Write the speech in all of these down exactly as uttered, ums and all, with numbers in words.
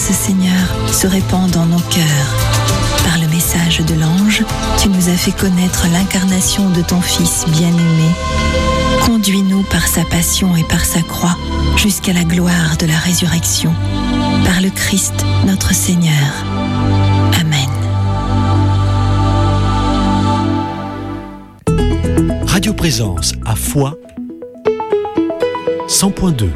grâce, Seigneur, se répand dans nos cœurs. Par le message de l'ange, tu nous as fait connaître l'incarnation de ton Fils bien-aimé. Conduis-nous par sa passion et par sa croix jusqu'à la gloire de la résurrection. Par le Christ, notre Seigneur. Amen. Radio Présence à Foix, cent point deux.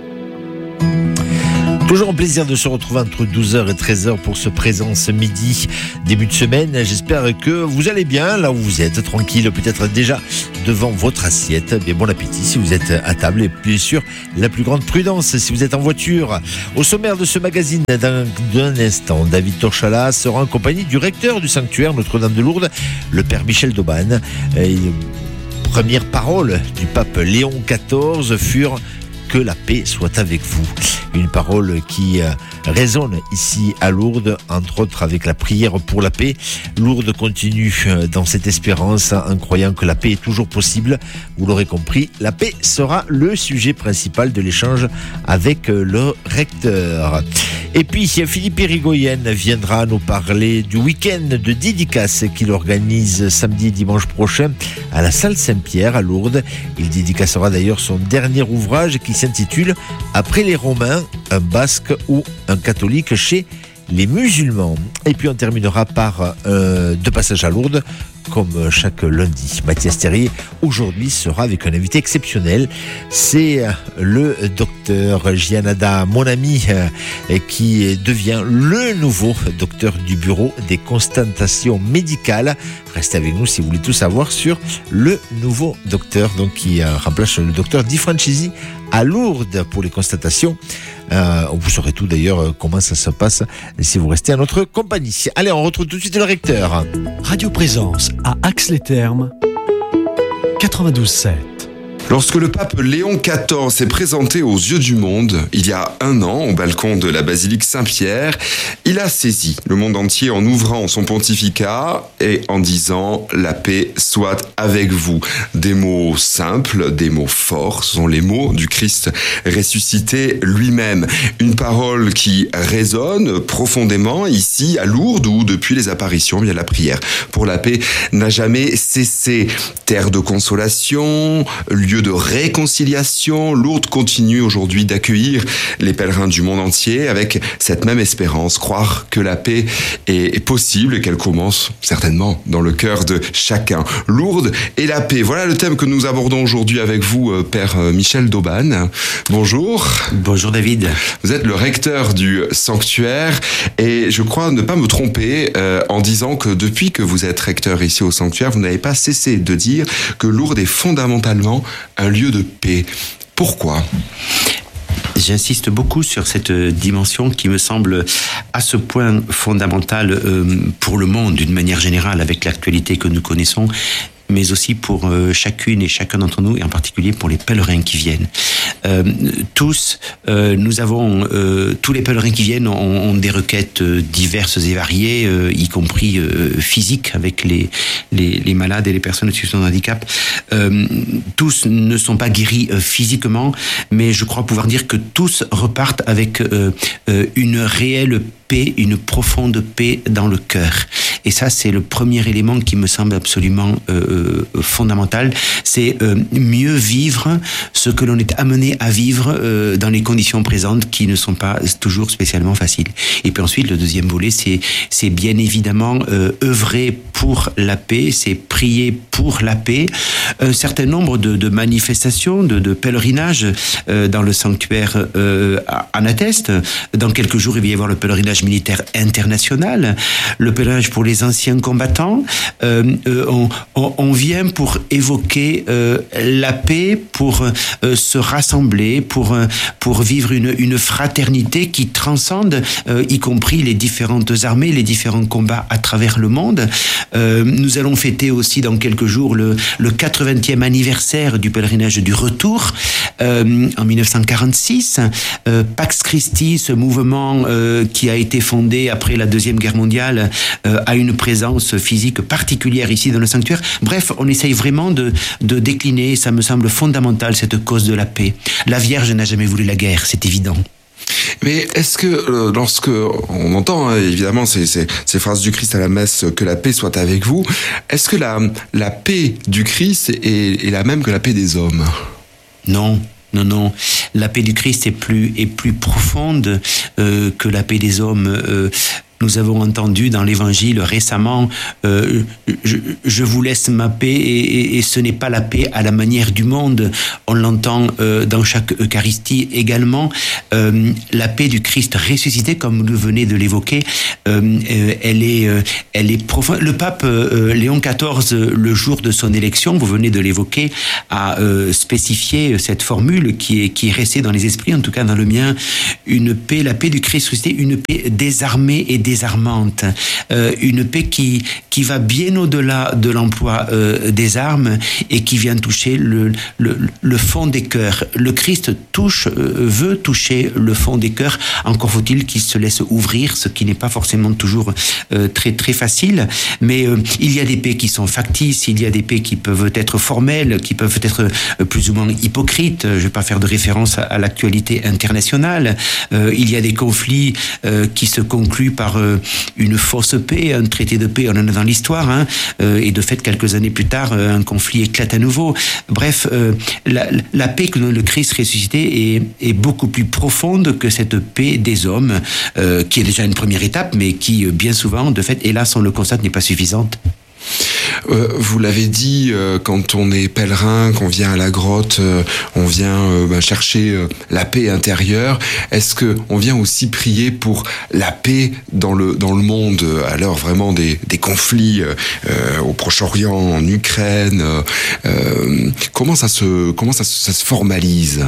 Toujours un plaisir de se retrouver entre douze heures et treize heures pour ce Présence midi, début de semaine. J'espère que vous allez bien là où vous êtes, tranquille, peut-être déjà devant votre assiette. Bien, bon appétit si vous êtes à table et bien sûr la plus grande prudence si vous êtes en voiture. Au sommaire de ce magazine, d'un, d'un instant, David Torchala sera en compagnie du recteur du sanctuaire Notre-Dame de Lourdes, le père Michel Dauban. Et premières paroles du pape Léon quatorze furent « Que la paix soit avec vous ». Une parole qui résonne ici à Lourdes, entre autres avec la prière pour la paix. Lourdes continue dans cette espérance en croyant que la paix est toujours possible. Vous l'aurez compris, la paix sera le sujet principal de l'échange avec le recteur. Et puis, Philippe Irigoyen viendra nous parler du week-end de dédicace qu'il organise samedi et dimanche prochain à la salle Saint-Pierre à Lourdes. Il dédicacera d'ailleurs son dernier ouvrage qui s'intitule « Après les Romains, un basque ou un catholique chez les musulmans ». Et puis on terminera par euh, deux passages à Lourdes, comme chaque lundi. Mathias Terrier, aujourd'hui, sera avec un invité exceptionnel. C'est le docteur Gianada, mon ami, qui devient le nouveau docteur du bureau des constatations médicales. Restez avec nous si vous voulez tout savoir sur le nouveau docteur, donc qui remplace le docteur Di Francesi à Lourdes pour les constatations. Euh, vous saurez tout d'ailleurs comment ça se passe si vous restez à notre compagnie. Allez, on retrouve tout de suite le recteur. Radio Présence à Ax-les-Thermes, quatre-vingt-douze sept. Lorsque le pape Léon quatorze s'est présenté aux yeux du monde, il y a un an, au balcon de la basilique Saint-Pierre, il a saisi le monde entier en ouvrant son pontificat et en disant « La paix soit avec vous ». Des mots simples, des mots forts, ce sont les mots du Christ ressuscité lui-même. Une parole qui résonne profondément ici à Lourdes où, depuis les apparitions, bien la prière pour la paix n'a jamais cessé. Terre de consolation, lieu de réconciliation, Lourdes continue aujourd'hui d'accueillir les pèlerins du monde entier avec cette même espérance, croire que la paix est possible et qu'elle commence certainement dans le cœur de chacun. Lourdes et la paix, voilà le thème que nous abordons aujourd'hui avec vous, Père Michel Dauban. Bonjour. Bonjour David. Vous êtes le recteur du sanctuaire et je crois ne pas me tromper euh, en disant que depuis que vous êtes recteur ici au sanctuaire, vous n'avez pas cessé de dire que Lourdes est fondamentalement un lieu de paix. Pourquoi ? J'insiste beaucoup sur cette dimension qui me semble à ce point fondamentale pour le monde d'une manière générale avec l'actualité que nous connaissons, mais aussi pour euh, chacune et chacun d'entre nous, et en particulier pour les pèlerins qui viennent. Euh, tous, euh, nous avons, euh, tous les pèlerins qui viennent ont, ont des requêtes diverses et variées, euh, y compris euh, physiques avec les, les, les malades et les personnes en situation de handicap. Euh, tous ne sont pas guéris euh, physiquement, mais je crois pouvoir dire que tous repartent avec euh, euh, une réelle paix, une profonde paix dans le cœur. Et ça, c'est le premier élément qui me semble absolument euh, fondamental. C'est euh, mieux vivre ce que l'on est amené à vivre euh, dans les conditions présentes qui ne sont pas toujours spécialement faciles. Et puis ensuite, le deuxième volet, c'est, c'est bien évidemment euh, œuvrer pour la paix, c'est prier pour la paix. Un certain nombre de, de manifestations, de, de pèlerinages euh, dans le sanctuaire euh, en attestent. Dans quelques jours, il va y avoir le pèlerinage militaire international, le pèlerinage pour les anciens combattants. Euh, euh, on, on, on vient pour évoquer euh, la paix, pour euh, se rassembler, pour, euh, pour vivre une, une fraternité qui transcende, euh, y compris les différentes armées, les différents combats à travers le monde. Euh, nous allons fêter aussi dans quelques jours le, le quatre-vingtième anniversaire du pèlerinage du retour euh, en dix-neuf cent quarante-six. Euh, Pax Christi, ce mouvement euh, qui a été fondé après la Deuxième Guerre mondiale, euh, a une présence physique particulière ici dans le sanctuaire. Bref, on essaye vraiment de, de décliner, ça me semble fondamental, cette cause de la paix. La Vierge n'a jamais voulu la guerre, c'est évident. Mais est-ce que euh, lorsque on entend hein, évidemment ces, ces, ces phrases du Christ à la messe, que la paix soit avec vous, est-ce que la, la paix du Christ est, est la même que la paix des hommes? Non. Non, non. La paix du Christ est plus, est plus profonde euh, que la paix des hommes. Euh, Nous avons entendu dans l'Évangile récemment euh, je, je vous laisse ma paix et, et, et ce n'est pas la paix à la manière du monde. On l'entend euh, dans chaque Eucharistie également. Euh, la paix du Christ ressuscité, comme vous venez de l'évoquer, euh, euh, elle est, euh, elle est profonde. Le pape euh, Léon quatorze, le jour de son élection, vous venez de l'évoquer, a euh, spécifié cette formule qui est, qui est restée dans les esprits, en tout cas dans le mien, une paix, la paix du Christ ressuscité, une paix désarmée et désarmante, euh, une paix qui, qui va bien au-delà de l'emploi euh, des armes et qui vient toucher le, le, le fond des cœurs. Le Christ touche, euh, veut toucher le fond des cœurs, encore faut-il qu'il se laisse ouvrir, ce qui n'est pas forcément toujours euh, très, très facile, mais euh, il y a des paix qui sont factices, il y a des paix qui peuvent être formelles, qui peuvent être euh, plus ou moins hypocrites. Je ne vais pas faire de référence à, à l'actualité internationale. Euh, il y a des conflits euh, qui se concluent par euh, une fausse paix, un traité de paix, on en a dans l'histoire, hein, euh, et de fait, quelques années plus tard, euh, un conflit éclate à nouveau. Bref, euh, la, la paix que le Christ ressuscité est, est beaucoup plus profonde que cette paix des hommes, euh, qui est déjà une première étape, mais qui, bien souvent, de fait, hélas, on le constate, n'est pas suffisante. Euh, vous l'avez dit, euh, quand on est pèlerin, qu'on vient à la grotte, euh, on vient euh, bah, chercher euh, la paix intérieure. Est-ce que on vient aussi prier pour la paix dans le dans le monde, à l'heure vraiment des des conflits euh, au Proche-Orient, en Ukraine euh, euh, Comment ça se comment ça, ça se formalise?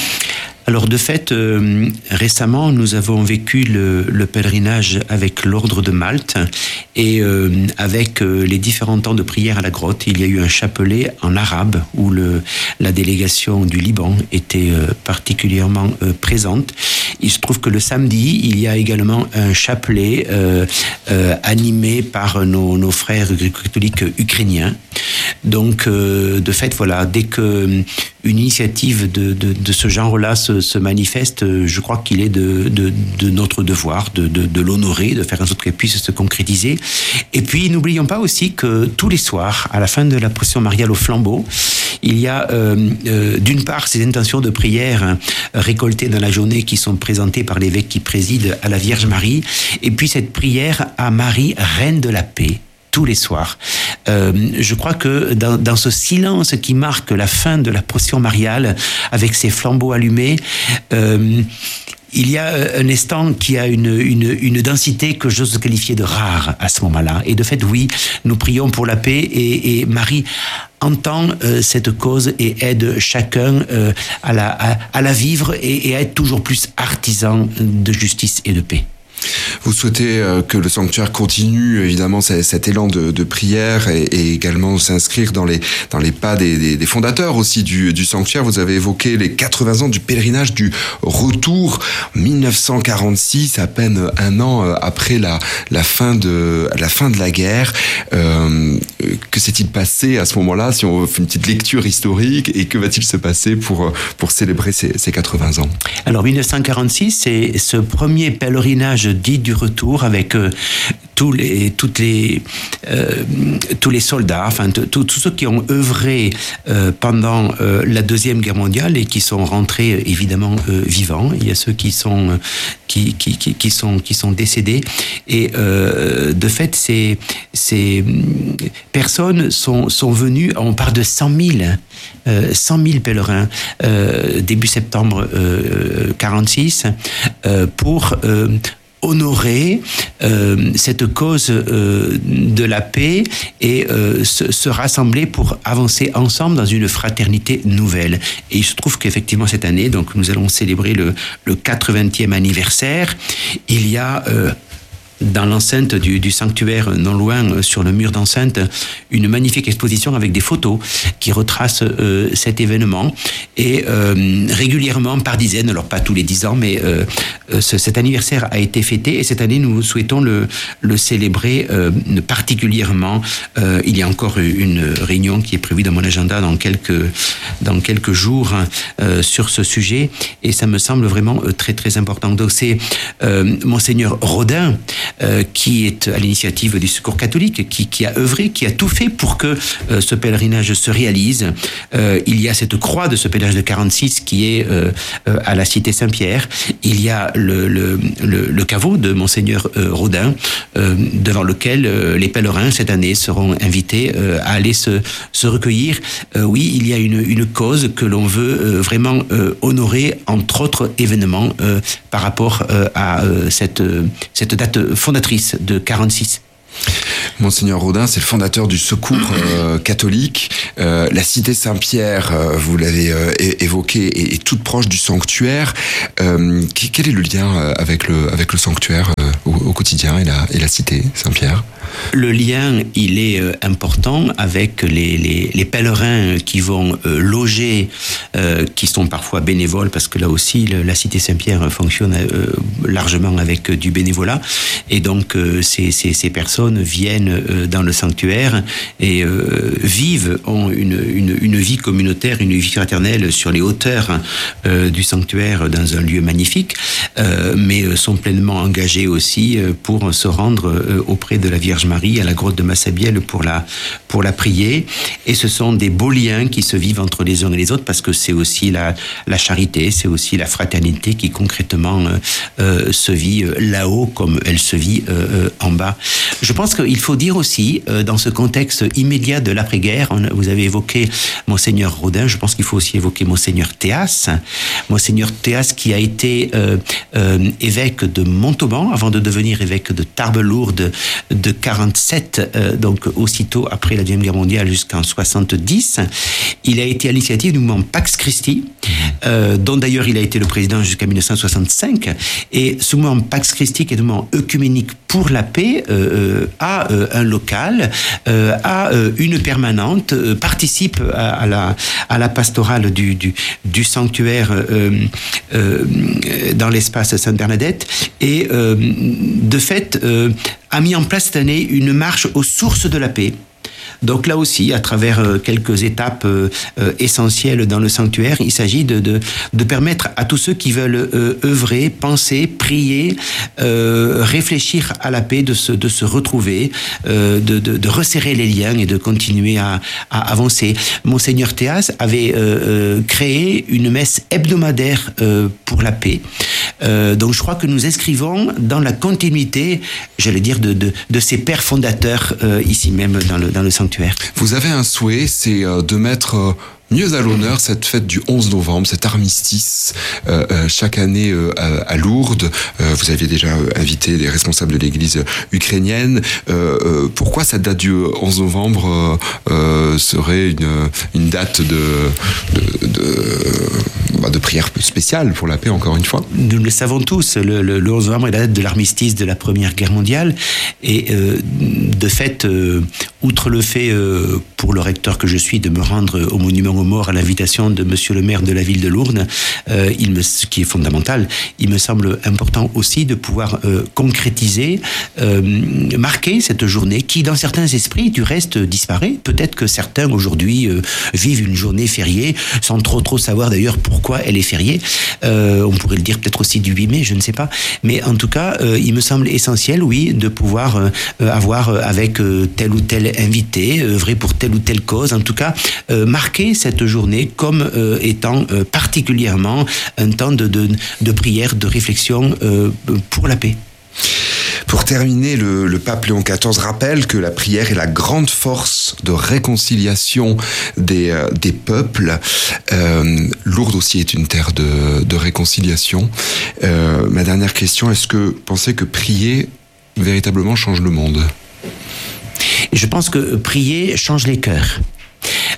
Alors de fait, euh, récemment, nous avons vécu le, le pèlerinage avec l'ordre de Malte et euh, avec euh, les différents temps de prière à la grotte. Il y a eu un chapelet en arabe où le, la délégation du Liban était euh, particulièrement euh, présente. Il se trouve que le samedi, il y a également un chapelet euh, euh, animé par nos, nos frères catholiques ukrainiens. Donc, euh, de fait, voilà, dès que une initiative de, de, de ce genre-là se, se manifeste, je crois qu'il est de, de, de notre devoir de, de, de l'honorer, de faire en sorte qu'elle puisse se concrétiser. Et puis, n'oublions pas aussi que tous les soirs, à la fin de la procession mariale au flambeau, il y a euh, euh, d'une part ces intentions de prière hein, récoltées dans la journée qui sont présentées par l'évêque qui préside à la Vierge Marie, et puis cette prière à Marie, Reine de la paix, tous les soirs. Euh, je crois que dans, dans ce silence qui marque la fin de la procession mariale, avec ces flambeaux allumés, euh, il y a un instant qui a une, une, une densité que j'ose qualifier de rare à ce moment-là. Et de fait, oui, nous prions pour la paix et, et Marie entend euh, cette cause et aide chacun euh, à, la, à, à la vivre et, et à être toujours plus artisan de justice et de paix. Vous souhaitez euh, que le sanctuaire continue évidemment cet élan de, de prière et, et également s'inscrire dans les dans les pas des, des, des fondateurs aussi du, du sanctuaire. Vous avez évoqué les quatre-vingts ans du pèlerinage du retour, mille neuf cent quarante-six, à peine un an après la la fin de la fin de la guerre. Euh, que s'est-il passé à ce moment-là, si on fait une petite lecture historique, et que va-t-il se passer pour pour célébrer ces, ces quatre-vingts ans? Alors mille neuf cent quarante-six, c'est ce premier pèlerinage dit du retour avec euh, tous les toutes les euh, tous les soldats, enfin tous ceux qui ont œuvré euh, pendant euh, la deuxième guerre mondiale et qui sont rentrés évidemment euh, vivants. Il y a ceux qui sont euh, qui, qui qui qui sont qui sont décédés et euh, de fait ces ces personnes sont sont venues. On parle de cent mille euh, cent mille pèlerins euh, début septembre euh, quarante-six euh, pour euh, honorer euh, cette cause euh, de la paix et euh, se, se rassembler pour avancer ensemble dans une fraternité nouvelle. Et il se trouve qu'effectivement cette année, donc nous allons célébrer le, le quatre-vingtième anniversaire. Il y a euh, dans l'enceinte du, du sanctuaire, non loin, sur le mur d'enceinte, une magnifique exposition avec des photos qui retracent euh, cet événement. Et euh, régulièrement, par dizaines, alors pas tous les dix ans, mais euh, ce, cet anniversaire a été fêté. Et cette année, nous souhaitons le, le célébrer euh, particulièrement. Euh, il y a encore une réunion qui est prévue dans mon agenda dans quelques, dans quelques jours euh, sur ce sujet. Et ça me semble vraiment euh, très, très important. Donc c'est euh, Monseigneur Rodin, Euh, qui est à l'initiative du Secours catholique, qui, qui a œuvré, qui a tout fait pour que euh, ce pèlerinage se réalise. Euh, il y a cette croix de ce pèlerinage de quarante-six qui est euh, euh, à la cité Saint-Pierre. Il y a le, le, le, le caveau de Monseigneur euh, Rodin, euh, devant lequel euh, les pèlerins cette année seront invités euh, à aller se, se recueillir. Euh, oui, il y a une, une cause que l'on veut euh, vraiment euh, honorer, entre autres événements, euh, par rapport euh, à euh, cette, euh, cette date fondatrice de quarante-six. Monseigneur Rodin, c'est le fondateur du Secours euh, catholique. Euh, la cité Saint-Pierre, euh, vous l'avez euh, évoqué, est, est toute proche du sanctuaire. Euh, quel est le lien avec le, avec le sanctuaire euh, au, au quotidien et la, et la cité Saint-Pierre ? Le lien, il est euh, important avec les, les, les pèlerins qui vont euh, loger, euh, qui sont parfois bénévoles, parce que là aussi, le, la cité Saint-Pierre fonctionne euh, largement avec euh, du bénévolat. Et donc, euh, ces, ces, ces personnes viennent euh, dans le sanctuaire et euh, vivent, ont une, une, une vie communautaire, une vie fraternelle sur les hauteurs euh, du sanctuaire, dans un lieu magnifique, euh, mais sont pleinement engagés aussi pour se rendre euh, auprès de la Vierge Marie à la grotte de Massabielle pour la, pour la prier. Et ce sont des beaux liens qui se vivent entre les uns et les autres, parce que c'est aussi la, la charité, c'est aussi la fraternité qui concrètement euh, euh, se vit là-haut comme elle se vit euh, en bas. Je pense qu'il faut dire aussi, euh, dans ce contexte immédiat de l'après-guerre, on, vous avez évoqué Monseigneur Rodin, je pense qu'il faut aussi évoquer Monseigneur Théas. Monseigneur Théas qui a été euh, euh, évêque de Montauban avant de devenir évêque de Tarbes-Lourdes de quarante-sept, euh, donc aussitôt après la Deuxième Guerre mondiale jusqu'en soixante-dix. Il a été à l'initiative du mouvement Pax Christi, euh, dont d'ailleurs il a été le président jusqu'à mille neuf cent soixante-cinq. Et ce mouvement Pax Christi, qui est un mouvement œcuménique pour la paix, euh, a euh, un local, euh, a euh, une permanente, euh, participe à, à, la, à la pastorale du, du, du sanctuaire euh, euh, dans l'espace Sainte-Bernadette, et euh, de fait euh, a mis en place cette année une marche aux sources de la paix. Donc là aussi, à travers euh, quelques étapes euh, euh, essentielles dans le sanctuaire, il s'agit de, de, de permettre à tous ceux qui veulent euh, œuvrer, penser, prier, euh, réfléchir à la paix, de se, de se retrouver, euh, de, de, de resserrer les liens et de continuer à, à avancer. Monseigneur Théas avait euh, créé une messe hebdomadaire euh, pour la paix. Euh, donc je crois que nous inscrivons dans la continuité, j'allais dire, de, de, de ces pères fondateurs euh, ici même dans le, dans le sanctuaire. Vous avez un souhait, c'est de mettre mieux à l'honneur cette fête du onze novembre, cet armistice euh, euh, chaque année euh, à, à Lourdes. Euh, vous aviez déjà invité les responsables de l'église ukrainienne. Euh, euh, pourquoi cette date du onze novembre euh, euh, serait une, une date de, de, de, bah, de prière spéciale pour la paix, encore une fois? Nous le savons tous, le, le, le onze novembre est la date de l'armistice de la Première Guerre mondiale. Et euh, de fait, euh, outre le fait euh, pour le recteur que je suis de me rendre au monument aux morts à l'invitation de monsieur le maire de la ville de Lourdes, euh, il me, ce qui est fondamental, il me semble important aussi de pouvoir euh, concrétiser, euh, marquer cette journée qui, dans certains esprits, du reste, disparaît. Peut-être que certains, aujourd'hui, euh, vivent une journée fériée, sans trop trop savoir d'ailleurs pourquoi elle est fériée. Euh, on pourrait le dire peut-être aussi du huit mai, je ne sais pas. Mais en tout cas, euh, il me semble essentiel, oui, de pouvoir euh, avoir avec euh, tel ou tel invité, œuvrer pour telle ou telle cause, en tout cas, euh, marquer cette journée comme euh, étant euh, particulièrement un temps de, de, de prière, de réflexion euh, pour la paix. Pour terminer, le, le pape Léon quatorze rappelle que la prière est la grande force de réconciliation des, euh, des peuples. Euh, Lourdes aussi est une terre de, de réconciliation. Euh, ma dernière question, est-ce que vous pensez que prier véritablement change le monde ? Je pense que prier change les cœurs.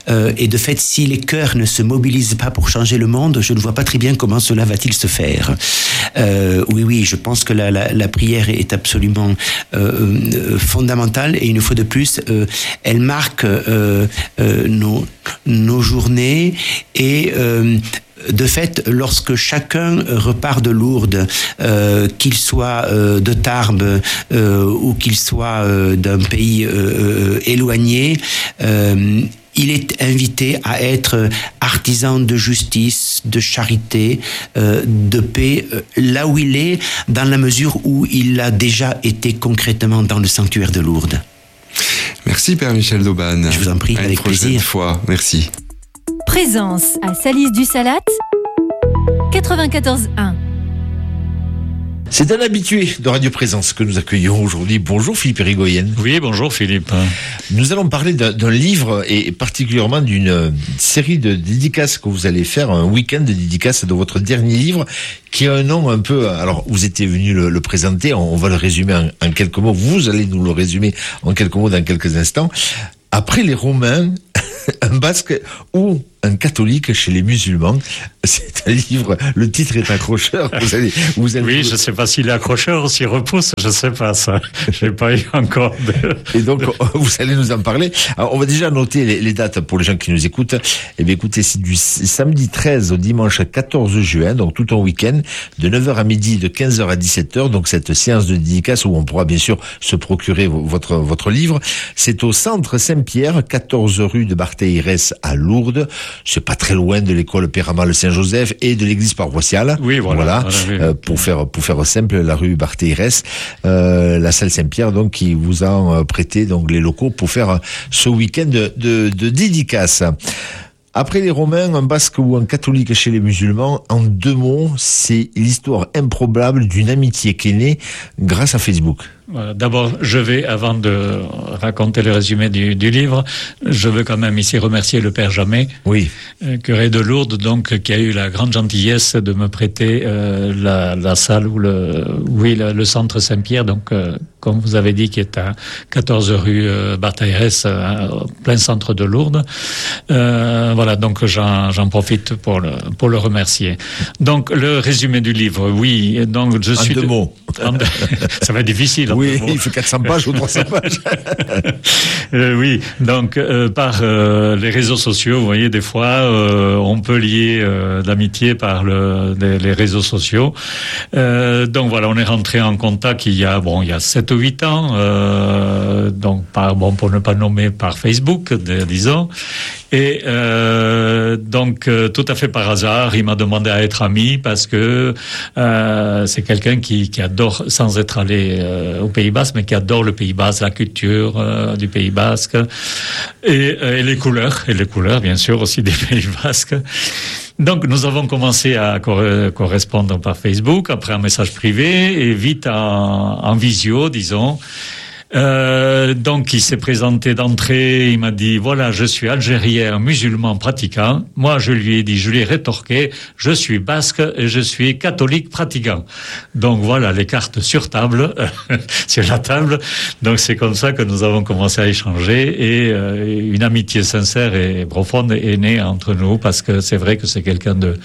Euh, et de fait, si les cœurs ne se mobilisent pas pour changer le monde, je ne vois pas très bien comment cela va-t-il se faire. Euh, oui, oui, je pense que la, la, la prière est absolument euh, fondamentale, et une fois de plus, euh, elle marque euh, euh, nos, nos journées, et euh, de fait, lorsque chacun repart de Lourdes, euh, qu'il soit euh, de Tarbes euh, ou qu'il soit euh, d'un pays euh, éloigné, euh, il est invité à être artisan de justice, de charité, euh, de paix, euh, là où il est, dans la mesure où il a déjà été concrètement dans le sanctuaire de Lourdes. Merci Père Michel Dauban. Je vous en prie, à avec une prochaine plaisir. fois. Merci. Présence à Salis du Salat, quatre-vingt-quatorze un. C'est un habitué de Radio Présence que nous accueillons aujourd'hui. Bonjour Philippe Irigoyen. Oui, bonjour Philippe. Nous allons parler d'un, d'un livre et particulièrement d'une série de dédicaces que vous allez faire, un week-end de dédicaces de votre dernier livre qui a un nom un peu... Alors, vous étiez venu le, le présenter, on va le résumer en, en quelques mots. Vous allez nous le résumer en quelques mots dans quelques instants. Après les Romains, un basque ou un catholique chez les musulmans. C'est un livre, le titre est accrocheur. Vous allez, vous allez... Oui, je ne sais pas s'il est accrocheur ou s'il repousse, je ne sais pas ça. Je n'ai pas eu encore de... Et donc, vous allez nous en parler. Alors, on va déjà noter les, les dates pour les gens qui nous écoutent. Eh bien, écoutez, c'est du samedi treize au dimanche quatorze juin, donc tout un week-end, de neuf heures à midi, de quinze heures à dix-sept heures. Donc, cette séance de dédicace où on pourra bien sûr se procurer votre, votre livre. C'est au centre Saint-Pierre, quatorze rue de Barthéirès à Lourdes. C'est pas très loin de l'école Péramal-Saint-Joseph et de l'église paroissiale. Oui, voilà. voilà. voilà oui. Euh, pour faire, pour faire simple, la rue Barthéirès, euh, la salle Saint-Pierre, donc, qui vous a prêté, donc, les locaux pour faire ce week-end de, de, de dédicace. Après les Romains, un basque ou un catholique chez les musulmans, en deux mots, c'est l'histoire improbable d'une amitié qui est née grâce à Facebook. Voilà. D'abord, je vais, avant de raconter le résumé du, du livre, je veux quand même ici remercier le Père Jamet, oui. euh, curé de Lourdes, donc, qui a eu la grande gentillesse de me prêter euh, la, la salle ou le, oui, le, le centre Saint-Pierre, donc, euh, comme vous avez dit, qui est à quatorze rue euh, Barthéirès, euh, plein centre de Lourdes. Euh, voilà, donc j'en, j'en profite pour le, pour le remercier. Donc, le résumé du livre, oui, donc je en suis... deux de, mots. En deux, ça va être difficile. Oui, il fait quatre cents pages ou trois cents pages. euh, oui, donc euh, par euh, les réseaux sociaux, vous voyez, des fois, euh, on peut lier euh, l'amitié par le, les, les réseaux sociaux. Euh, donc voilà, on est rentré en contact il y a bon, il y a sept ou huit ans, euh, donc par bon, pour ne pas nommer, par Facebook, disons. Et euh, donc euh, tout à fait par hasard, il m'a demandé à être ami parce que euh, c'est quelqu'un qui, qui adore, sans être allé euh, au Pays Basque, mais qui adore le Pays Basque, la culture euh, du Pays Basque et, euh, et les couleurs, et les couleurs bien sûr aussi des Pays Basques. Donc nous avons commencé à correspondre par Facebook, après un message privé et vite en, en visio, disons. Euh, donc il s'est présenté d'entrée, il m'a dit voilà, je suis algérien musulman pratiquant. Moi je lui ai dit, je lui ai rétorqué, je suis basque et je suis catholique pratiquant. Donc voilà, les cartes sur table, sur la table. Donc c'est comme ça que nous avons commencé à échanger et euh, une amitié sincère et profonde est née entre nous, parce que c'est vrai que c'est quelqu'un de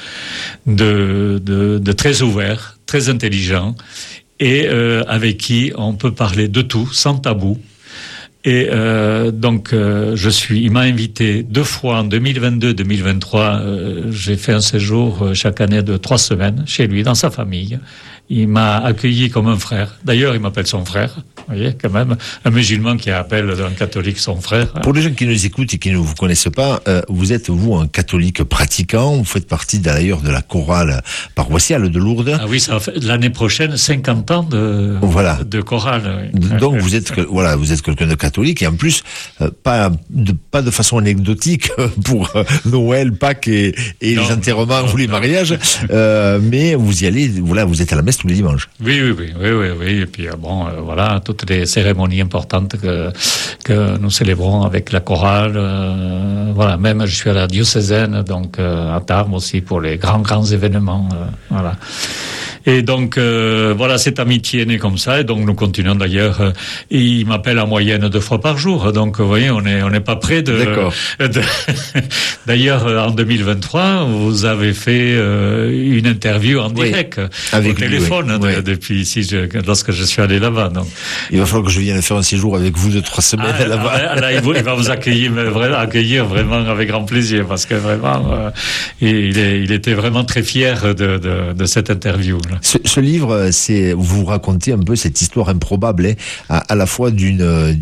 de de, de très ouvert, très intelligent, et euh, avec qui on peut parler de tout, sans tabou. Et euh, donc, euh, je suis. Il m'a invité deux fois en deux mille vingt-deux, deux mille vingt-trois. Euh, j'ai fait un séjour euh, chaque année de trois semaines chez lui, dans sa famille. Il m'a accueilli comme un frère. D'ailleurs, il m'appelle son frère. Vous voyez, quand même, un musulman qui appelle un catholique son frère. Pour les gens qui nous écoutent et qui ne vous connaissent pas, euh, vous êtes, vous, un catholique pratiquant. Vous faites partie d'ailleurs de la chorale paroissiale de Lourdes. Ah oui, ça va faire l'année prochaine cinquante ans de, voilà. de chorale. Oui. Donc vous êtes, voilà, vous êtes quelqu'un de catholique et en plus, euh, pas, de, pas de façon anecdotique pour euh, Noël, Pâques et, et les enterrements ou les mariages, euh, mais vous y allez, voilà, vous êtes à la messe tous les dimanches. Oui, oui, oui, oui, oui, oui. Et puis bon, euh, voilà, toutes les cérémonies importantes que que nous célébrons avec la chorale. Euh, voilà, même je suis à la diocésaine, donc euh, à Tarbes aussi pour les grands grands événements. Euh, voilà. Et donc, euh, voilà, cette amitié est née comme ça. Et donc, nous continuons d'ailleurs. Euh, il m'appelle en moyenne deux fois par jour. Donc, vous voyez, on est on n'est pas près de. D'accord. de d'ailleurs, en deux mille vingt-trois, vous avez fait euh, une interview en oui. direct Avec au téléphone lui, oui. de, oui. depuis ici, je, lorsque je suis allé là-bas. Donc, il va falloir que je vienne faire un séjour avec vous de trois semaines ah, là-bas. Là, là, il, vous, il va vous accueillir, mais vraiment, accueillir vraiment avec grand plaisir, parce que vraiment, euh, il, est, il était vraiment très fier de, de, de cette interview. Là. Ce, ce livre, c'est vous racontez un peu cette histoire improbable, hein, à, à la fois d'une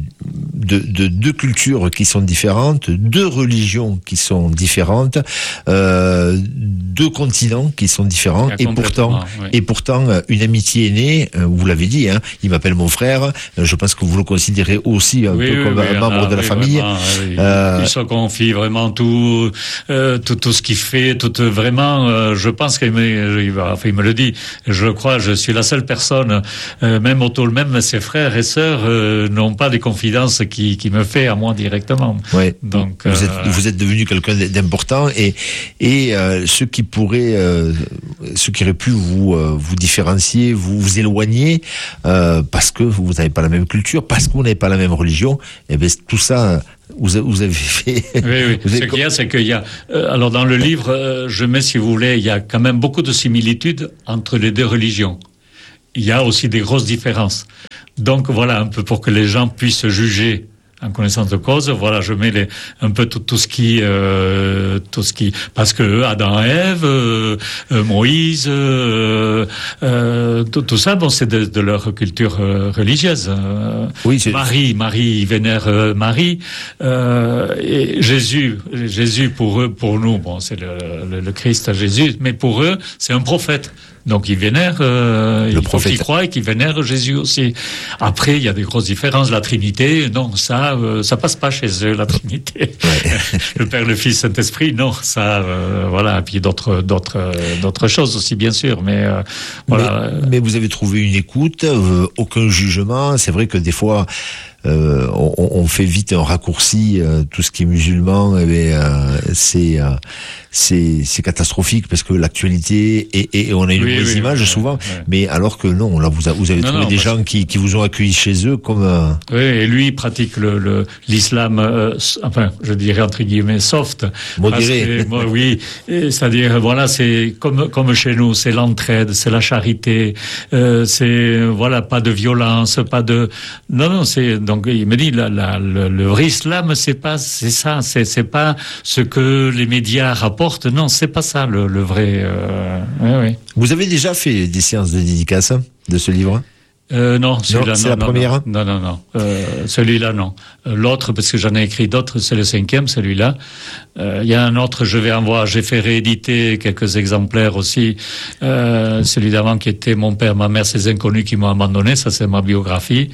de, de deux cultures qui sont différentes, deux religions qui sont différentes, euh, deux continents qui sont différents, et pourtant, oui. et pourtant, une amitié est née. Vous l'avez dit, hein, il m'appelle mon frère. Je pense que vous le considérez aussi un oui, peu oui, comme oui, un membre a, de la oui, famille. Vraiment, oui. Euh, il se confie vraiment tout, euh, tout, tout ce qu'il fait, tout vraiment. Euh, je pense qu'il me, il, va, enfin, il me le dit. Je crois, je suis la seule personne, euh, même autour, même ses frères et sœurs euh, n'ont pas des confidences qui, qui me fait à moi directement. Ouais. Donc, vous euh, êtes, vous êtes devenu quelqu'un d'important et et euh, ce qui pourrait, euh, ce qui aurait pu vous euh, vous différencier, vous vous éloigner, euh, parce que vous n'avez pas la même culture, parce que vous n'avez pas la même religion. Et ben tout ça. Vous, vous avez fait. Oui, oui. Vous avez... Ce qu'il y a, c'est qu'il y a. Euh, alors, dans le livre, euh, je mets, si vous voulez, il y a quand même beaucoup de similitudes entre les deux religions. Il y a aussi des grosses différences. Donc, voilà, un peu pour que les gens puissent juger en connaissance de cause. Voilà, je mets les, un peu tout, tout ce qui, euh, tout ce qui, parce que Adam et Ève, euh, Moïse, euh, euh, tout, tout ça, bon, c'est de, de leur culture euh, religieuse. Euh, oui, c'est... Marie, Marie, ils vénèrent euh, Marie. Euh, et Jésus, Jésus pour eux, pour nous, bon, c'est le, le, le Christ, Jésus, mais pour eux, c'est un prophète. Donc ils vénèrent, euh, il faut qu'ils croient et qu'ils vénèrent Jésus aussi. Après, il y a des grosses différences. La Trinité, non, ça, euh, ça passe pas chez eux, la Trinité. Ouais. Le Père, le Fils, Saint-Esprit, non, ça, euh, voilà. Et puis d'autres, d'autres, d'autres choses aussi, bien sûr. Mais euh, voilà. Mais, mais vous avez trouvé une écoute, euh, aucun jugement. C'est vrai que des fois. Euh, on, on fait vite un raccourci, euh, tout ce qui est musulman, eh bien, euh, c'est, euh, c'est, c'est catastrophique parce que l'actualité et, et on a une oui, mauvaise oui, image oui, souvent, oui. mais alors que non, là vous, a, vous avez non, trouvé non, des gens qui, qui vous ont accueilli chez eux comme. Euh... Oui, et lui il pratique le, le l'islam, euh, enfin, je dirais entre guillemets soft, modéré. Que, moi, oui, c'est-à-dire voilà, c'est comme comme chez nous, c'est l'entraide, c'est la charité, euh, c'est voilà, pas de violence, pas de, non non, c'est donc il me dit la, la, le, le vrai islam c'est pas c'est ça c'est c'est pas ce que les médias rapportent, non c'est pas ça le, le vrai euh, oui, oui. Vous avez déjà fait des séances de dédicace de ce livre? Euh, non, celui-là, non, c'est non, la non, première. Non, non, non. Euh, celui-là, non. L'autre, parce que j'en ai écrit d'autres, c'est le cinquième, celui-là. Il euh, y a un autre, je vais en voir. J'ai fait rééditer quelques exemplaires aussi. Euh, celui d'avant qui était Mon père, ma mère, ces inconnus qui m'ont abandonné. Ça, c'est ma biographie.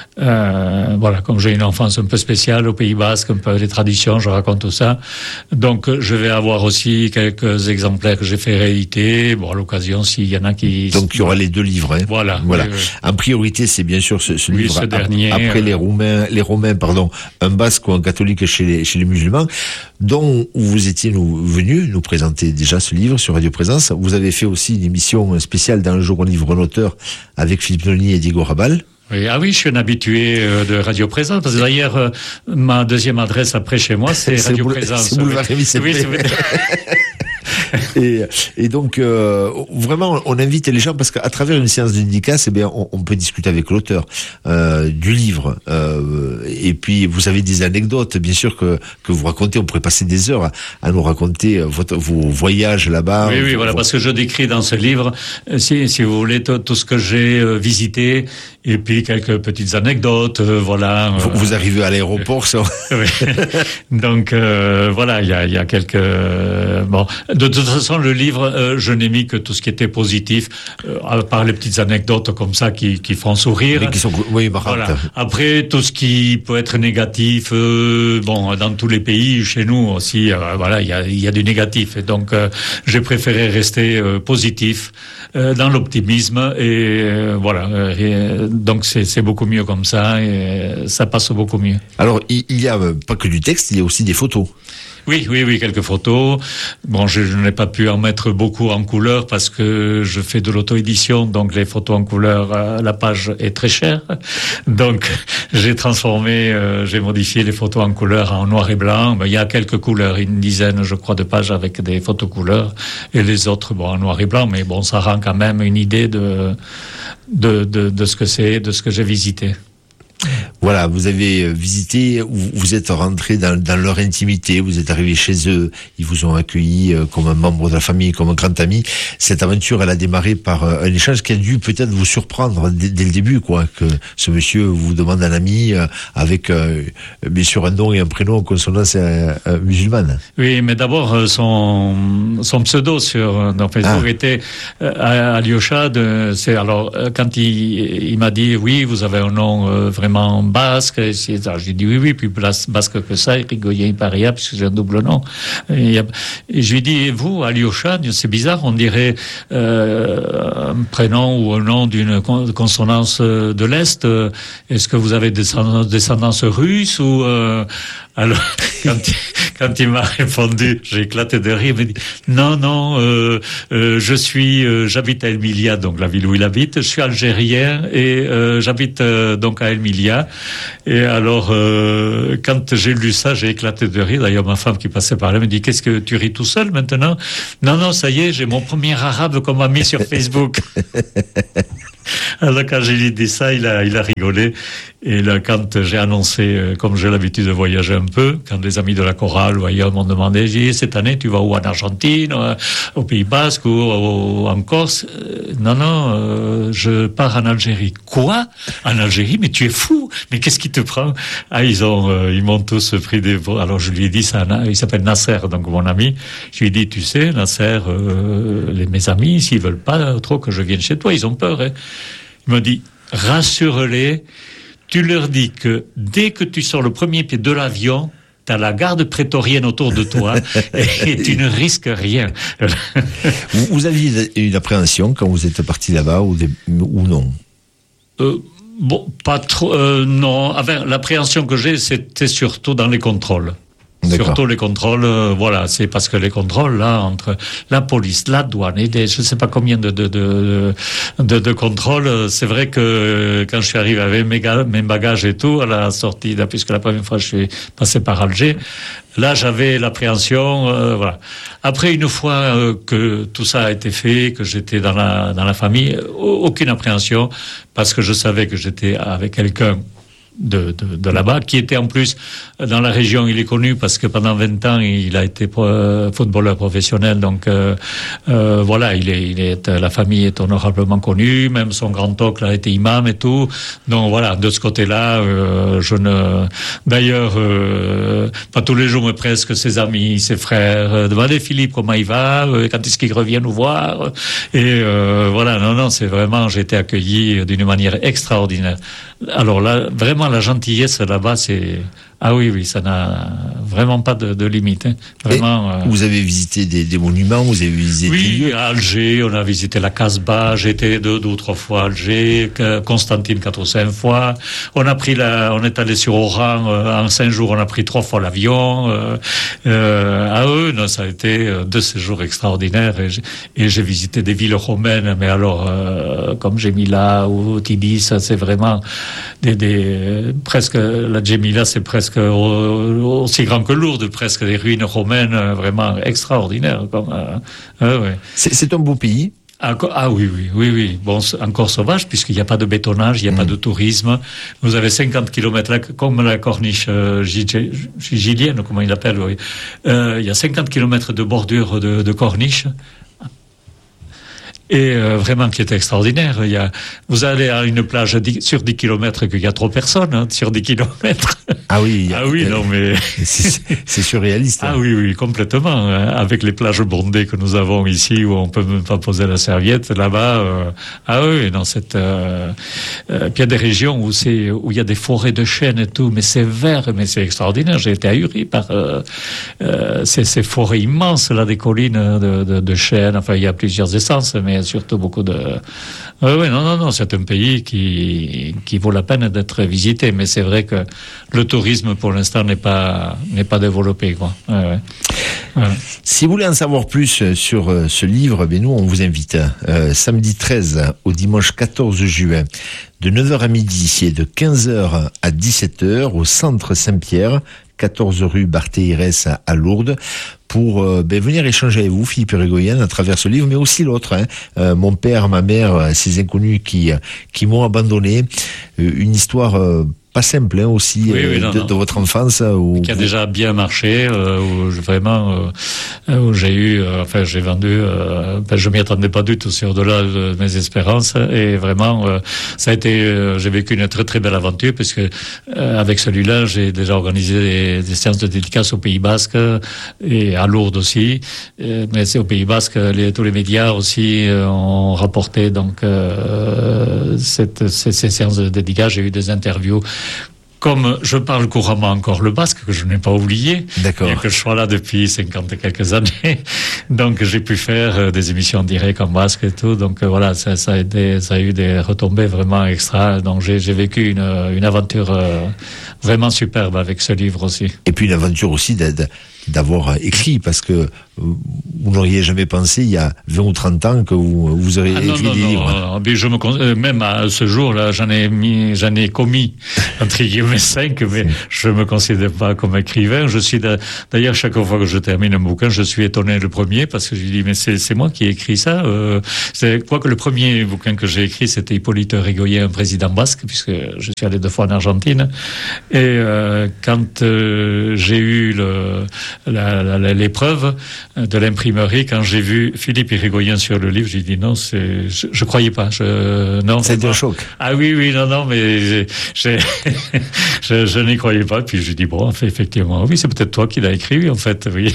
Euh, voilà, comme j'ai une enfance un peu spéciale au Pays Basque, un peu les traditions, je raconte tout ça. Donc, je vais avoir aussi quelques exemplaires que j'ai fait rééditer. Bon, à l'occasion, s'il y en a qui. Donc, il y aura les deux livres. Hein. Voilà. Voilà. Oui, oui. En priorité, c'est bien sûr ce, ce oui, livre. Ce dernier, après euh... les Roumains, les Romains, pardon, un basque ou un catholique chez les, chez les musulmans, dont vous étiez nous, venu nous présenter déjà ce livre sur Radio Présence. Vous avez fait aussi une émission spéciale dans le jour où on livre un auteur avec Philippe Nolny et Diego Rabal. Oui, ah oui, je suis un habitué de Radio Présence. Parce que d'ailleurs, euh, ma deuxième adresse après chez moi, c'est Radio boule, Présence. C'est boulevard Rémy Seppé. Oui, c'est et, et donc, euh, vraiment, on invite les gens parce qu'à travers une séance de dédicace, eh bien, on, on peut discuter avec l'auteur euh, du livre. Euh, et puis, vous avez des anecdotes, bien sûr, que, que vous racontez. On pourrait passer des heures à, à nous raconter votre, vos voyages là-bas. Oui, oui, vos, voilà, parce que je décris dans ce livre, si, si vous voulez, tout, tout ce que j'ai euh, visité, et puis quelques petites anecdotes, euh, voilà. Vous, euh, vous arrivez à l'aéroport, ça. Oui. Donc, euh, voilà, il y a, il y a quelques... Euh, bon, de toute façon, le livre, euh, je n'ai mis que tout ce qui était positif, euh, à part les petites anecdotes comme ça qui, qui font sourire. Mais qui sont, oui, voilà. Après, tout ce qui peut être négatif, euh, bon, dans tous les pays, chez nous aussi, euh, voilà, il y a, il y a du négatif. Et donc, euh, j'ai préféré rester euh, positif, euh, dans l'optimisme, et euh, voilà. Et, donc, c'est, c'est beaucoup mieux comme ça, et ça passe beaucoup mieux. Alors, il y a pas que du texte, il y a aussi des photos. Oui, oui, oui, quelques photos. Bon, je, je n'ai pas pu en mettre beaucoup en couleur parce que je fais de l'auto-édition, donc les photos en couleur, euh, la page est très chère. Donc, j'ai transformé, euh, j'ai modifié les photos en couleur en noir et blanc. Ben, il y a quelques couleurs, une dizaine, je crois, de pages avec des photos couleurs, et les autres, bon, en noir et blanc. Mais bon, ça rend quand même une idée de de de, de ce que c'est, de ce que j'ai visité. Voilà, vous avez visité, vous êtes rentré dans, dans leur intimité, vous êtes arrivé chez eux, ils vous ont accueilli comme un membre de la famille, comme un grand ami. Cette aventure, elle a démarré par un échange qui a dû peut-être vous surprendre dès, dès le début, quoi, que ce monsieur vous demande un ami avec euh, bien sûr un nom et un prénom en consonance euh, euh, musulmane. Oui, mais d'abord son son pseudo sur dans Facebook ah. était euh, Alyosha. De, c'est alors quand il il m'a dit oui, vous avez un nom euh, vraiment basque, et j'ai dit oui, oui, puis basque que ça, Irigoyen Paria, puisque j'ai un double nom. Et, et je lui ai dit, et vous, Alyosha, c'est bizarre, on dirait euh, un prénom ou un nom d'une consonance de l'Est. Est-ce que vous avez des descendance russe ou euh, alors quand il, quand il m'a répondu, j'ai éclaté de rire. Il m'a dit non, non, euh, euh, je suis, euh, j'habite à Emilia, donc la ville où il habite. Je suis algérien et euh, j'habite euh, donc à Emilia. Et alors, euh, quand j'ai lu ça, j'ai éclaté de rire. D'ailleurs, ma femme qui passait par là me dit qu'est-ce que tu ris tout seul maintenant? Non, non, ça y est, j'ai mon premier arabe qu'on m'a mis sur Facebook. Alors quand j'ai dit ça, il a, il a rigolé. Et là, quand j'ai annoncé, comme j'ai l'habitude de voyager un peu, quand les amis de la chorale ou ailleurs m'ont demandé, j'ai dit, cette année, tu vas où? En Argentine, au Pays Basque ou en Corse? Non, non, euh, je pars en Algérie. Quoi? En Algérie? Mais tu es fou! Mais qu'est-ce qui te prend? Ah, ils ont, euh, ils m'ont tous pris des... Alors je lui ai dit, ça, il s'appelle Nasser, donc mon ami. Je lui ai dit, tu sais, Nasser, euh, les, mes amis, s'ils veulent pas trop que je vienne chez toi, ils ont peur, hein. Il m'a dit, rassure-les, tu leur dis que dès que tu sors le premier pied de l'avion, t'as la garde prétorienne autour de toi et tu ne risques rien. vous, vous aviez une appréhension quand vous êtes parti là-bas ou, des, ou non? euh, Bon, pas trop, euh, non. Enfin, l'appréhension que j'ai, c'était surtout dans les contrôles. D'accord. Surtout les contrôles, euh, voilà, c'est parce que les contrôles là entre la police, la douane et des, je sais pas combien de de de de, de contrôles, c'est vrai que quand je suis arrivé avec mes, mes bagages et tout à la sortie, là, puisque la première fois je suis passé par Alger, là j'avais l'appréhension, euh, voilà. Après une fois euh, que tout ça a été fait, que j'étais dans la dans la famille, aucune appréhension parce que je savais que j'étais avec quelqu'un de, de, de là-bas, qui était en plus dans la région, il est connu parce que pendant vingt ans il a été euh, footballeur professionnel, donc euh, euh, voilà, il est, il est, la famille est honorablement connue, même son grand-oncle a été imam et tout, donc voilà, de ce côté-là, euh, je ne, d'ailleurs, euh, pas tous les jours, mais presque ses amis, ses frères, euh, demandez Philippe comment il va, euh, quand est-ce qu'il revient nous voir, et euh, voilà, non, non, c'est vraiment, j'ai été accueilli d'une manière extraordinaire. Alors là, vraiment, la gentillesse là-bas, c'est... Ah oui, oui, ça n'a vraiment pas de, de limite. Hein. Vraiment. Euh... Vous avez visité des, des monuments, vous avez visité oui, des lieux. à Alger, on a visité la Casbah, j'ai été deux, deux ou trois fois à Alger, Constantine quatre ou cinq fois. On a pris la, on est allé sur Oran, euh, en cinq jours, on a pris trois fois l'avion. Euh, euh, à eux, non, ça a été deux séjours extraordinaires. Et j'ai, et j'ai visité des villes romaines, mais alors, euh, comme Gemila ou Tidis, c'est vraiment des, des presque, la Gemila, c'est presque aussi grand que Lourdes, presque des ruines romaines vraiment extraordinaires. Comme, euh, euh, ouais. c'est, c'est un beau pays. Ah, ah oui, oui, oui, oui. Bon, encore sauvage, puisqu'il n'y a pas de bétonnage, il n'y a mmh. pas de tourisme. Vous avez cinquante kilomètres, là, comme la corniche euh, gilienne, comment il l'appelle, oui. Euh, il y a cinquante kilomètres de bordure de, de corniche. Et euh, vraiment qui est extraordinaire. Il y a, vous allez à une plage dix, sur dix kilomètres qu'il y a trop personne, hein, sur dix kilomètres. Ah oui. Ah oui, non mais... c'est, c'est surréaliste. Hein. Ah oui, oui, complètement. Hein. Avec les plages bondées que nous avons ici, où on peut même pas poser la serviette, là-bas, euh, ah oui, dans cette... Euh, euh, puis il y a des régions où c'est, où il y a des forêts de chênes et tout, mais c'est vert, mais c'est extraordinaire. J'ai été ahuri par euh, euh, ces, ces forêts immenses, là, des collines de, de, de chênes. Enfin, il y a plusieurs essences, mais il y a surtout beaucoup de... Oui, oui, non, non, non, c'est un pays qui, qui vaut la peine d'être visité, mais c'est vrai que le tourisme, pour l'instant, n'est pas, n'est pas développé, quoi. Ouais, ouais. Voilà. Si vous voulez en savoir plus sur ce livre, ben nous, on vous invite euh, samedi treize au dimanche quatorze juin, de neuf heures à midi et de quinze heures à dix-sept heures au centre Saint-Pierre, quatorze rue Barthéirès à Lourdes, pour euh, ben, venir échanger avec vous, Philippe Irigoyen, à travers ce livre, mais aussi l'autre, hein, euh, mon père, ma mère, ces inconnus qui, qui m'ont abandonné, euh, une histoire... Euh, pas simple hein, aussi oui, oui, non, de, non. de votre enfance où qui a vous... déjà bien marché, euh, où je, vraiment euh, où j'ai eu, euh, enfin j'ai vendu, euh, ben, je m'y attendais pas du tout, c'est au-delà de mes espérances et vraiment euh, ça a été, euh, j'ai vécu une très très belle aventure puisque euh, avec celui-là j'ai déjà organisé des, des séances de dédicaces au Pays Basque et à Lourdes aussi, euh, mais c'est au Pays Basque les, tous les médias aussi euh, ont rapporté donc euh, cette, ces, ces séances de dédicaces, j'ai eu des interviews. Comme je parle couramment encore le basque, que je n'ai pas oublié, D'accord. et que je sois là depuis cinquante et quelques années, donc j'ai pu faire euh, des émissions en direct en basque et tout, donc euh, voilà, ça, ça, a été, ça a eu des retombées vraiment extra, donc j'ai, j'ai vécu une, une aventure euh, vraiment superbe avec ce livre aussi. Et puis une aventure aussi d'aide. d'avoir écrit, parce que vous n'auriez jamais pensé, il y a vingt ou trente ans, que vous, vous auriez ah, non, écrit non, des non, livres. Non, non, je me, même à ce jour-là, j'en ai mis, j'en ai commis, entre guillemets, cinq, mais je me considère pas comme écrivain. Je suis, d'ailleurs, chaque fois que je termine un bouquin, je suis étonné le premier, parce que je dis, mais c'est, c'est moi qui ai écrit ça. Euh, c'est, quoi que le premier bouquin que j'ai écrit, c'était Hippolyte Irigoyen, président basque, puisque je suis allé deux fois en Argentine. Et, euh, quand, euh, j'ai eu le, La, la, l'épreuve de l'imprimerie, quand j'ai vu Philippe Irigoyen sur le livre, j'ai dit non, c'est, je, je croyais pas. Je, non, c'était un choc. Ah oui, oui, non, non, mais j'ai, j'ai, je, je n'y croyais pas. Puis j'ai dit bon, en fait, effectivement, oui, c'est peut-être toi qui l'as écrit, en fait, oui.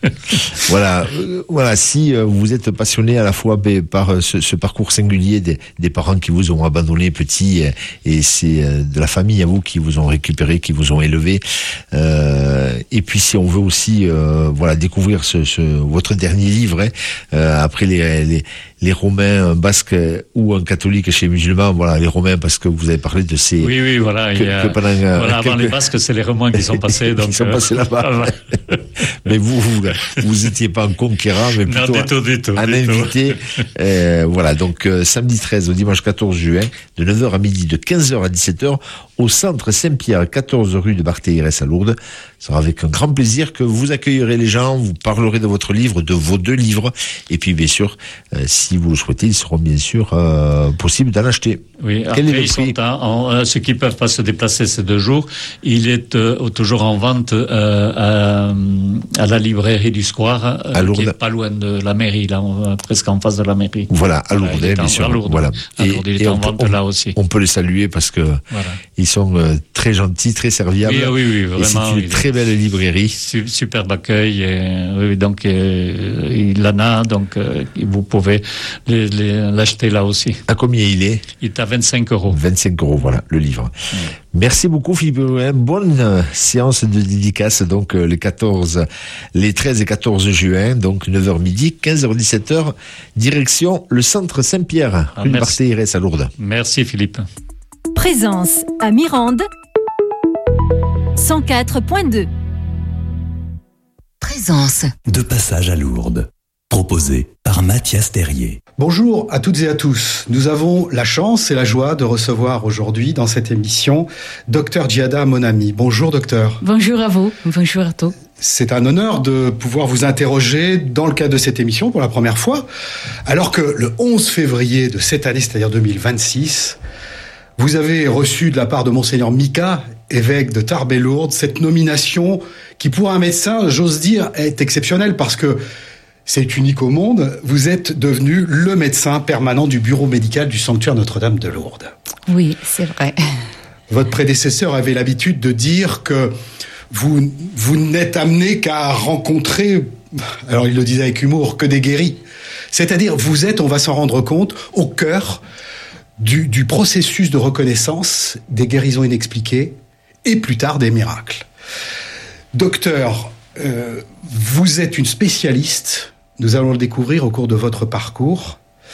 Voilà, euh, voilà. Si euh, vous êtes passionné à la fois b, par euh, ce, ce parcours singulier des, des parents qui vous ont abandonné petit, euh, et c'est euh, de la famille à vous qui vous ont récupéré, qui vous ont élevé. Euh, et puis si on veut aussi Euh, voilà, découvrir ce, ce, votre dernier livre, hein, euh, après les, les, les Romains basques ou un catholique chez les musulmans, voilà, les Romains, parce que vous avez parlé de ces... Oui, oui, voilà. Que, il y a, que pendant, euh, voilà avant quelques... les Basques, c'est les Romains qui sont passés. Donc, qui sont passés là-bas. Euh, ouais. Mais vous, vous, vous étiez pas un conquérant, mais plutôt non, du tout, du tout, un du invité. Euh, voilà, donc euh, samedi treize au dimanche quatorze juin, de neuf heures à midi, de quinze heures à dix-sept heures, au centre Saint-Pierre, quatorze rue de Barthéirès à Lourdes. Ce sera avec un grand plaisir que vous accueillerez les gens, vous parlerez de votre livre, de vos deux livres, et puis bien sûr, euh, si vous le souhaitez, ils seront bien sûr euh, possible d'en acheter. Oui, Quel après, est le ils prix sont en, en, ceux qui peuvent pas se déplacer ces deux jours, il est euh, toujours en vente euh, à, à la librairie du Square, euh, à Lourdes. qui est pas loin de la mairie, là, on, presque en face de la mairie. Voilà, à Lourdes, voilà, bien sûr. À Lourdes, voilà. à Lourdes, il est en vente on, là aussi. On peut les saluer parce que voilà. Ils sont euh, très gentils, très serviables. Oui, oui, oui, vraiment. Et c'est une très belle librairie. Superbe accueil. Et, oui, donc, euh, il en a, donc euh, vous pouvez les, les, l'acheter là aussi. À combien il est ? Il est à vingt-cinq euros. vingt-cinq euros, voilà, le livre. Oui. Merci beaucoup, Philippe. Bonne euh, séance de dédicace, donc euh, les quatorze, les treize et quatorze juin, donc neuf heures midi, quinze heures dix-sept heures, direction le centre Saint-Pierre, ah, rue Barthéirès à Lourdes. Merci, Philippe. Présence à Mirande, cent quatre point deux. Présence. De passage à Lourdes. Proposé par Mathias Terrier. Bonjour à toutes et à tous. Nous avons la chance et la joie de recevoir aujourd'hui dans cette émission Docteur Djiada Monami. Bonjour docteur. Bonjour à vous, bonjour à tous. C'est un honneur de pouvoir vous interroger dans le cadre de cette émission pour la première fois, alors que le onze février de cette année, c'est-à-dire deux mille vingt-six, vous avez reçu de la part de Monseigneur Mika, évêque de Tarbes et Lourdes, cette nomination qui, pour un médecin, j'ose dire, est exceptionnelle parce que c'est unique au monde. Vous êtes devenu le médecin permanent du bureau médical du sanctuaire Notre-Dame de Lourdes. Oui, c'est vrai. Votre prédécesseur avait l'habitude de dire que vous, vous n'êtes amené qu'à rencontrer, alors il le disait avec humour, que des guéris. C'est-à-dire, vous êtes, on va s'en rendre compte, au cœur du, du processus de reconnaissance des guérisons inexpliquées et plus tard des miracles. Docteur, euh, vous êtes une spécialiste, nous allons le découvrir au cours de votre parcours,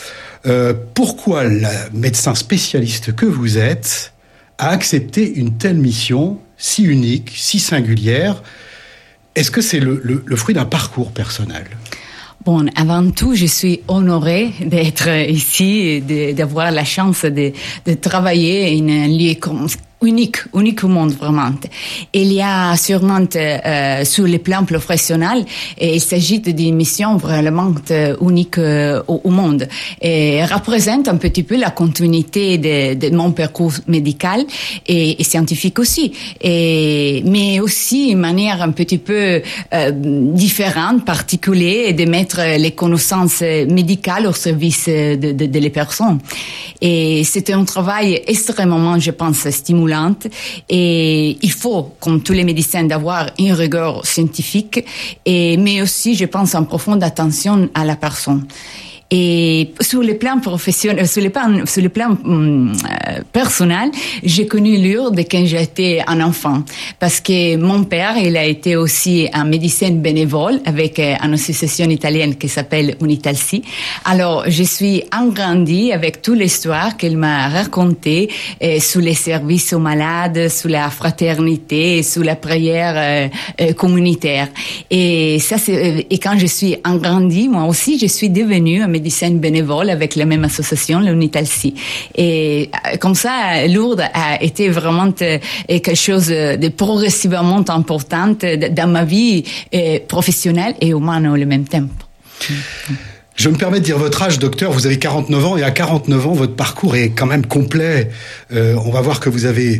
Euh, pourquoi le médecin spécialiste que vous êtes a accepté une telle mission si unique, si singulière? Est-ce que c'est le, le, le fruit d'un parcours personnel? Bon, avant tout, je suis honorée d'être ici et de, d'avoir la chance de, de travailler dans un lieu comme unique, unique au monde, vraiment. Il y a sûrement, euh, sur le plan professionnel, et il s'agit d'une mission vraiment unique euh, au, au monde. Et représente un petit peu la continuité de, de mon parcours médical et, et scientifique aussi. Et, mais aussi une manière un petit peu euh, différente, particulière, de mettre les connaissances médicales au service de, de, de les personnes. Et c'était un travail extrêmement, je pense, stimulant. Et il faut, comme tous les médecins, d'avoir une rigueur scientifique, et, mais aussi, je pense, en profonde attention à la personne. Et sur le plan professionnel, sur le plan, sur le plan euh, personnel, j'ai connu Lourdes quand j'étais un enfant, parce que mon père, il a été aussi un médecin bénévole avec euh, une association italienne qui s'appelle Unitalsi. Alors, je suis agrandie avec toute l'histoire qu'il m'a racontée euh, sur les services aux malades, sur la fraternité, sur la prière euh, euh, communautaire. Et ça, c'est, et quand je suis agrandie, moi aussi, je suis devenue un médecin bénévole avec la même association, l'Unitalsi. Et comme ça, Lourdes a été vraiment quelque chose de progressivement important dans ma vie professionnelle et humaine au même temps. Je me permets de dire votre âge, docteur. Vous avez quarante-neuf ans, et à quarante-neuf ans, votre parcours est quand même complet. Euh, on va voir que vous avez